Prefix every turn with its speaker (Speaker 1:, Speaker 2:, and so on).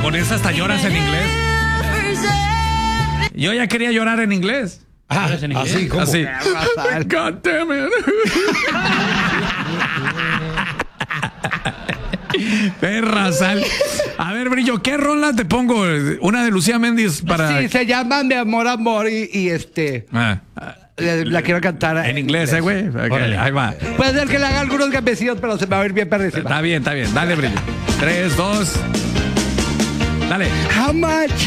Speaker 1: Con esa hasta lloras en inglés. Yo ya quería llorar en inglés.
Speaker 2: Así, ¿cómo?
Speaker 1: Así. God damn it. Perra sal. A ver, Brillo, ¿qué rola te pongo? Una de Lucía Méndez para...
Speaker 2: Sí, se llama Mi Amor, Amor y la quiero cantar
Speaker 1: en inglés, güey. Okay, ahí va.
Speaker 2: Puede ser que le haga algunos gambecitos, pero se me va a ir bien perrísima.
Speaker 1: Está bien, está bien. Dale, Brillo. 3, 2. Dale.
Speaker 2: How much